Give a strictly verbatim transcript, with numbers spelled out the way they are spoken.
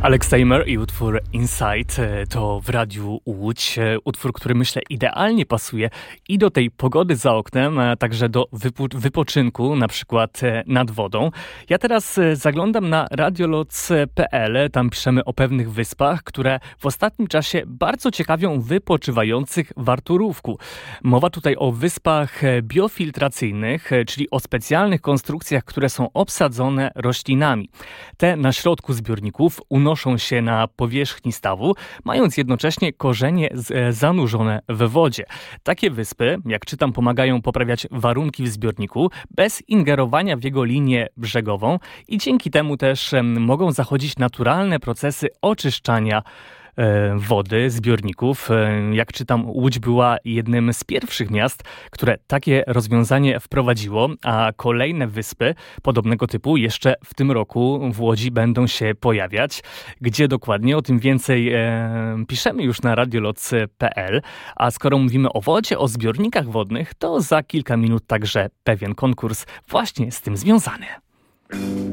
Alex Seymour i utwór Inside to w Radiu Łódź. Utwór, który myślę idealnie pasuje i do tej pogody za oknem, a także do wypo- wypoczynku, na przykład nad wodą. Ja teraz zaglądam na radioloc kropka pe el. Tam piszemy o pewnych wyspach, które w ostatnim czasie bardzo ciekawią wypoczywających w Arturówku. Mowa tutaj o wyspach biofiltracyjnych, czyli o specjalnych konstrukcjach, które są obsadzone roślinami. Te na środku zbiorników unoszą się na powierzchni stawu, mając jednocześnie korzenie z, zanurzone w wodzie. Takie wyspy, jak czytam, pomagają poprawiać warunki w zbiorniku bez ingerowania w jego linię brzegową i dzięki temu też em, mogą zachodzić naturalne procesy oczyszczania wody, zbiorników. Jak czytam, Łódź była jednym z pierwszych miast, które takie rozwiązanie wprowadziło, a kolejne wyspy podobnego typu jeszcze w tym roku w Łodzi będą się pojawiać. Gdzie dokładnie? O tym więcej e, piszemy już na radioloc kropka pe el, a skoro mówimy o wodzie, o zbiornikach wodnych, to za kilka minut także pewien konkurs właśnie z tym związany.